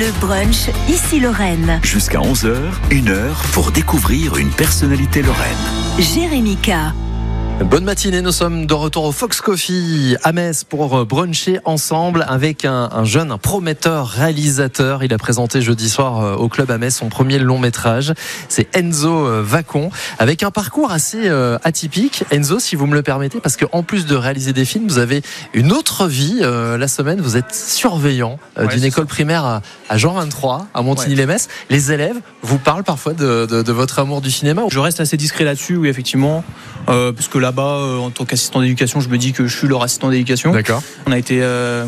Le brunch, ici Lorraine. Jusqu'à 11h, 1h pour découvrir une personnalité lorraine. Jérémy K. Bonne matinée, nous sommes de retour au Fox Coffee à Metz pour bruncher ensemble avec un jeune, un prometteur réalisateur. Il a présenté jeudi soir au club à Metz son premier long métrage. C'est Enzo Vacon, avec un parcours assez atypique. Enzo, si vous me le permettez, parce qu'en plus de réaliser des films, vous avez une autre vie. La semaine, vous êtes surveillant d'une école primaire à Jean 23, à Montigny-les-Metz. Les élèves vous parlent parfois de votre amour du cinéma. Je reste assez discret là-dessus, oui, effectivement, parce que là-bas, en tant qu'assistant d'éducation, je me dis que je suis leur assistant d'éducation. D'accord. On a été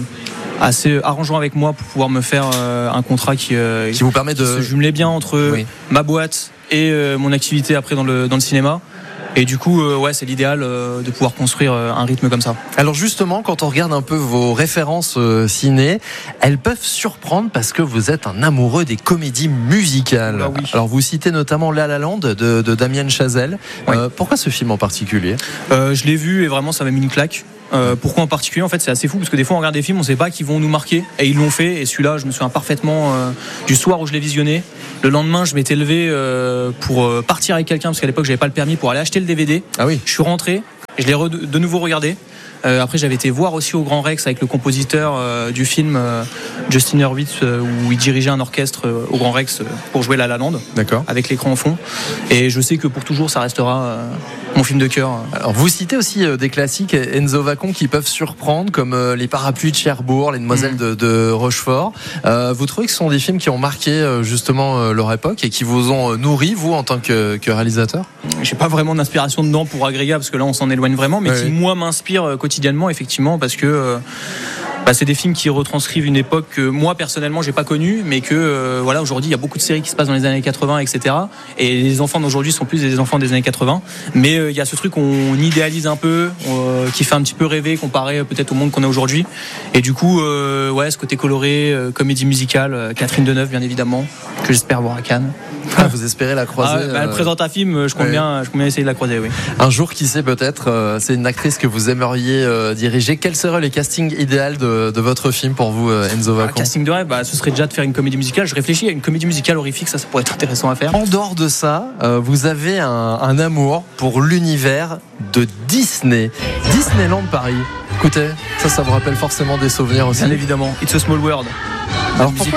assez arrangeant avec moi pour pouvoir me faire un contrat qui vous permet de se jumelait bien entre ma boîte et mon activité après dans le cinéma. Et du coup, c'est l'idéal de pouvoir construire un rythme comme ça. Alors justement, quand on regarde un peu vos références ciné, elles peuvent surprendre parce que vous êtes un amoureux des comédies musicales. Bah oui. Alors vous citez notamment La La Land de Damien Chazelle. Oui. Pourquoi ce film en particulier ? Je l'ai vu et vraiment ça m'a mis une claque. Pourquoi en particulier ? En fait, c'est assez fou parce que des fois on regarde des films, on sait pas qu'ils vont nous marquer et ils l'ont fait. Et celui-là, je me souviens parfaitement du soir où je l'ai visionné. Le lendemain, je m'étais levé pour partir avec quelqu'un parce qu'à l'époque j'avais pas le permis, pour aller acheter le DVD. Ah oui. Je suis rentré, je l'ai de nouveau regardé. Après, j'avais été voir aussi au Grand Rex avec le compositeur du film, Justin Hurwitz, où il dirigeait un orchestre au Grand Rex pour jouer La La Land. D'accord. Avec l'écran en fond. Et je sais que pour toujours, ça restera mon film de cœur. Alors vous citez aussi des classiques Enzo Vacon qui peuvent surprendre, comme Les Parapluies de Cherbourg, Les Demoiselles de Rochefort. Vous trouvez que ce sont des films qui ont marqué justement leur époque et qui vous ont nourri, vous, en tant que réalisateur ? J'ai pas vraiment d'inspiration dedans pour Agrégat, parce que là on s'en éloigne vraiment, mais qui moi m'inspire quotidiennement, effectivement, parce que c'est des films qui retranscrivent une époque que moi personnellement j'ai pas connue, mais que aujourd'hui il y a beaucoup de séries qui se passent dans les années 80, etc. Et les enfants d'aujourd'hui sont plus des enfants des années 80, mais il y a ce truc qu'on idéalise un peu, qui fait un petit peu rêver comparé peut-être au monde qu'on a aujourd'hui. Et du coup ce côté coloré, comédie musicale, Catherine Deneuve bien évidemment, que j'espère voir à Cannes. Ah, vous espérez la croiser Elle présente un film, je compte bien essayer de la croiser, oui. Un jour, qui sait, peut-être, c'est une actrice que vous aimeriez diriger. Quel serait le casting idéal de votre film pour vous, Enzo Vacon ? Un casting de rêve, ce serait déjà de faire une comédie musicale. Je réfléchis à une comédie musicale horrifique, ça pourrait être intéressant à faire. En dehors de ça, vous avez un amour pour l'univers de Disney. Disneyland Paris. Écoutez, ça vous rappelle forcément des souvenirs aussi. Bien évidemment, It's a Small World. Alors pourquoi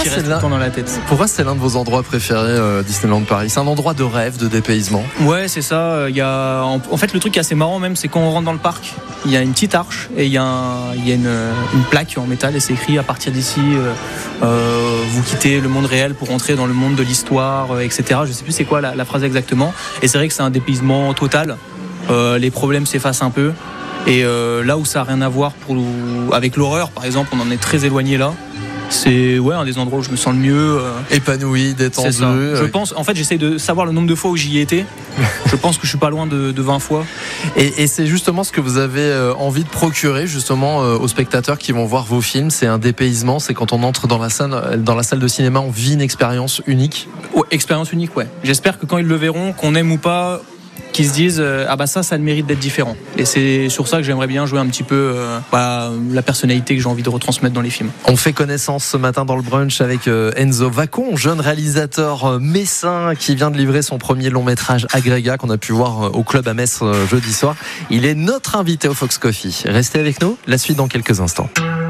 c'est l'un de vos endroits préférés, Disneyland Paris ? C'est un endroit de rêve, de dépaysement. Ouais, c'est ça. En fait, le truc qui est assez marrant même, c'est quand on rentre dans le parc, il y a une petite arche et il y a une plaque en métal et c'est écrit: à partir d'ici, vous quittez le monde réel pour entrer dans le monde de l'histoire, etc. Je sais plus c'est quoi la phrase exactement. Et c'est vrai que c'est un dépaysement total. Les problèmes s'effacent un peu. Et là où ça n'a rien à voir avec l'horreur, par exemple, on en est très éloigné là. C'est un des endroits où je me sens le mieux épanoui, détendu. Je pense, en fait, j'essaye de savoir le nombre de fois où j'y ai été. Je pense que je suis pas loin de 20 fois. Et c'est justement ce que vous avez envie de procurer justement aux spectateurs qui vont voir vos films. C'est un dépaysement. C'est quand on entre dans la salle de cinéma, on vit une expérience unique. Expérience unique, ouais. J'espère que quand ils le verront, qu'on aime ou pas, qu'ils se disent ça mérite d'être différent. Et c'est sur ça que j'aimerais bien jouer un petit peu la personnalité que j'ai envie de retransmettre dans les films. On fait connaissance ce matin dans le brunch avec Enzo Vacon, jeune réalisateur messin qui vient de livrer son premier long métrage Agrégat qu'on a pu voir au club à Metz jeudi soir. Il est notre invité au Fox Coffee. Restez avec nous, la suite dans quelques instants.